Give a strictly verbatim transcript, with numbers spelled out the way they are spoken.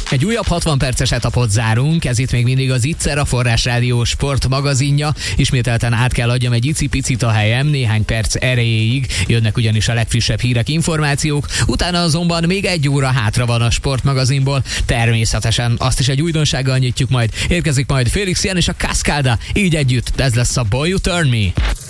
Egy újabb hatvan perces etapot zárunk, ez itt még mindig az Ittszer, a Forrás Rádió sport magazinja. Ismételten át kell adjam egy icipicit a helyem, néhány perc erejéig jönnek ugyanis a legfrissebb hírek, információk, utána azonban még egy óra hátra van a sportmagazinból. Természetesen azt is egy újdonsággal nyitjuk majd, érkezik majd Félix Jen és a Cascada, így együtt ez lesz a Boy You Turn Me.